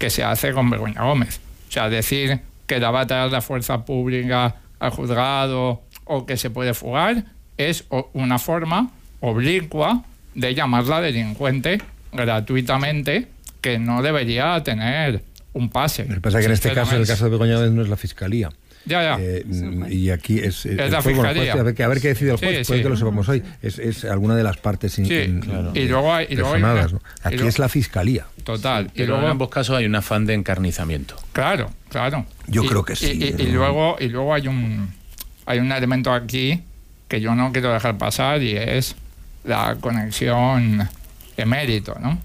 que se hace con Begoña Gómez. O sea, decir que la va a traer la fuerza pública al juzgado o que se puede fugar es una forma oblicua de llamarla delincuente gratuitamente, que no debería tener un pase. Lo que pasa es que en este caso, el caso de Begoña Gómez, no es la Fiscalía. Ya. Y aquí es la Fiscalía. A ver qué decide el juez, puede que lo sepamos hoy. Es alguna de las partes claro. Y luego hay ¿no? Aquí es la Fiscalía. Total. Y luego en ambos casos hay un afán de encarnizamiento. Claro. Yo creo que sí. Y luego hay un elemento aquí que yo no quiero dejar pasar, y es la conexión emérito, ¿no?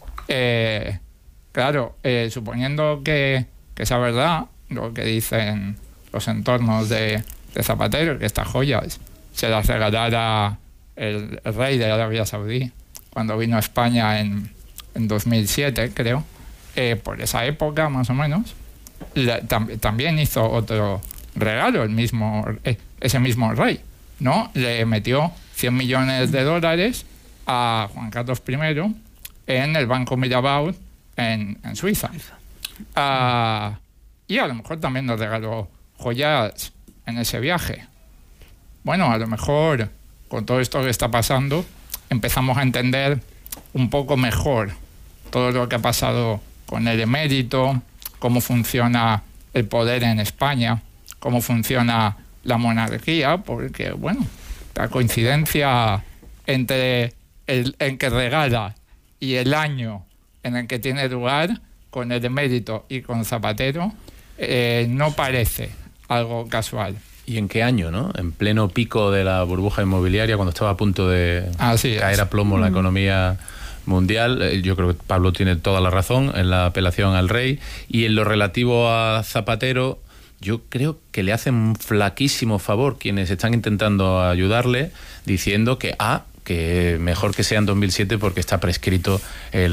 Suponiendo que sea verdad lo que dicen los entornos de Zapatero, que estas joyas se las regalara el rey de Arabia Saudí cuando vino a España en 2007, creo, por esa época más o menos, también hizo otro regalo ese mismo rey, ¿no? Le metió $100 millones a Juan Carlos I en el Banco Mirabaud en Suiza. Y a lo mejor también nos regaló joyas en ese viaje. Bueno, a lo mejor con todo esto que está pasando empezamos a entender un poco mejor todo lo que ha pasado con el emérito, cómo funciona el poder en España, cómo funciona la monarquía, porque, bueno, la coincidencia entre en que regala y el año en el que tiene lugar con el emérito y con Zapatero no parece algo casual. ¿Y en qué año, no? En pleno pico de la burbuja inmobiliaria, cuando estaba a punto de caer a plomo la economía mundial. Yo creo que Pablo tiene toda la razón en la apelación al rey. Y en lo relativo a Zapatero, yo creo que le hacen un flaquísimo favor quienes están intentando ayudarle, diciendo que mejor que sea en 2007 porque está prescrito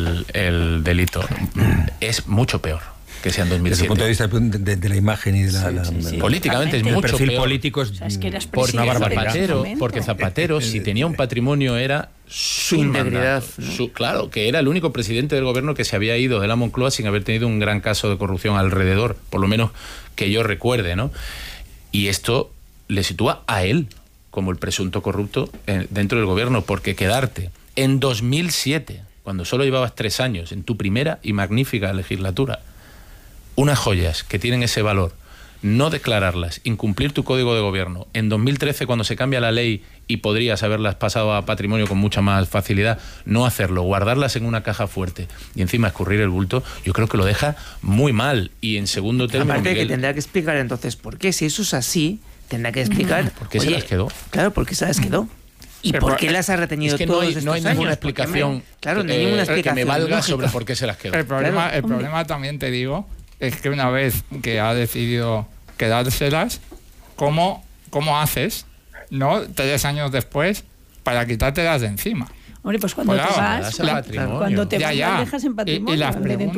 el delito. Es mucho peor que sea en 2007. Desde el punto de vista de la imagen y de la políticamente es mucho peor. El perfil político es una barbaridad. Porque Zapatero, si tenía un patrimonio, era su integridad. Claro, que era el único presidente del gobierno que se había ido de la Moncloa sin haber tenido un gran caso de corrupción alrededor, por lo menos que yo recuerde, ¿no? Y esto le sitúa a él como el presunto corrupto dentro del gobierno, porque quedarte en 2007, cuando solo llevabas 3 años, en tu primera y magnífica legislatura, unas joyas que tienen ese valor, no declararlas, incumplir tu código de gobierno, en 2013 cuando se cambia la ley y podrías haberlas pasado a patrimonio con mucha más facilidad, no hacerlo, guardarlas en una caja fuerte y encima escurrir el bulto, yo creo que lo deja muy mal. Y en segundo término, aparte Miguel, que tendrá que explicar entonces por qué, si eso es así, tendrá que explicar por qué se las quedó. Claro, porque se las quedó. ¿Y por qué las ha retenido todos estos años? No hay ninguna explicación, que me valga sobre por qué se las quedó. El problema también, te digo, es que una vez que ha decidido quedárselas, ¿cómo haces, no 3 años después, para quitártelas de encima? Hombre, pues cuando te vas, las dejas en patrimonio, y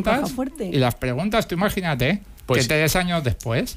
las preguntas, tú imagínate que 3 años después,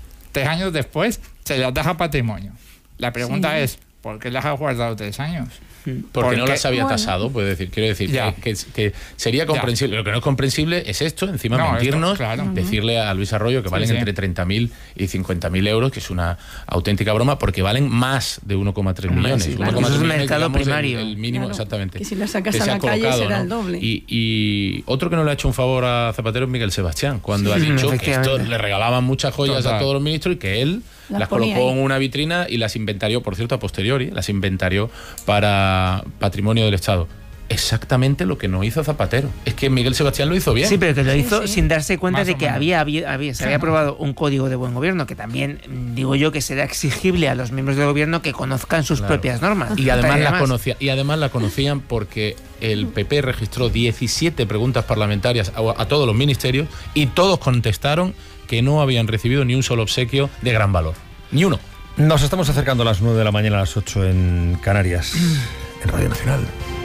se las deja patrimonio. La pregunta es, ¿por qué las has guardado 3 años? Porque no las había tasado, quiero decir que sería comprensible. Lo que no es comprensible es esto, encima mentirnos, decirle a Luis Arroyo que valen entre 30.000 y 50.000 euros, que es una auténtica broma, porque valen más de 1,3 millones. Eso es un mercado primario. El mínimo, exactamente. Que si las sacas a la calle será el doble. Y otro que no le ha hecho un favor a Zapatero es Miguel Sebastián, cuando ha dicho que esto le regalaban muchas joyas a todos los ministros y que él las colocó en una vitrina y las inventarió, por cierto, a posteriori, las inventarió para patrimonio del Estado. Exactamente lo que no hizo Zapatero. Es que Miguel Sebastián lo hizo bien. Sí, pero que lo hizo sin darse cuenta de que se había aprobado un código de buen gobierno, que también digo yo que será exigible a los miembros del gobierno que conozcan sus propias normas. Y además la conocían porque el PP registró 17 preguntas parlamentarias a todos los ministerios y todos contestaron que no habían recibido ni un solo obsequio de gran valor. Ni uno. Nos estamos acercando a las 9 de la mañana, a las 8 en Canarias, en Radio Nacional.